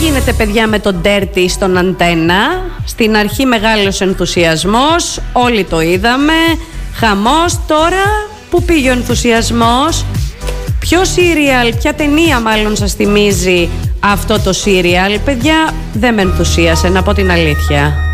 γίνεται, παιδιά, με τον Dirty στον Αντένα? Στην αρχή μεγάλος ενθουσιασμός, όλοι το είδαμε, χαμός. Τώρα που πήγε ο ενθουσιασμός? Ποιο σύριαλ, ποια ταινία μάλλον σας θυμίζει αυτό το σύριαλ? Παιδιά, δεν με ενθουσίασε, να πω την αλήθεια.